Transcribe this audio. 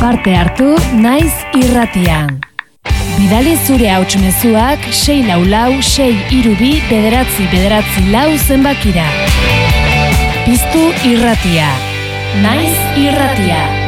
Parte hartu Naiz irratian. Bidali zure hauts mezuak 644-632-944 zenbakira. Piztu irratia. Naiz irratia.